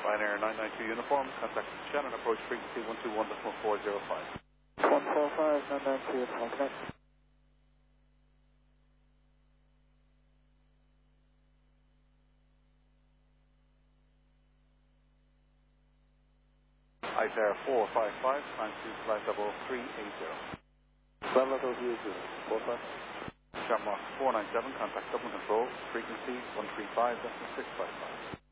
Ryanair 992 uniform, contact Shannon, approach frequency 121.405. 145, 992 uniform, connect. Icer 455, climb to flight level 380. Level 380, 45. Shamrock 497, contact Dublin Control, frequency 135.655.